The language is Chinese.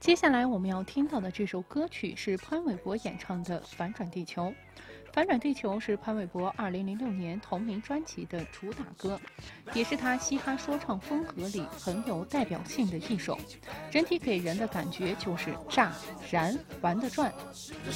接下来我们要听到的这首歌曲是潘玮柏演唱的《反转地球》。《反转地球》是潘玮柏2006年同名专辑的主打歌，也是他嘻哈说唱风格里很有代表性的一首。整体给人的感觉就是炸、燃、玩得转。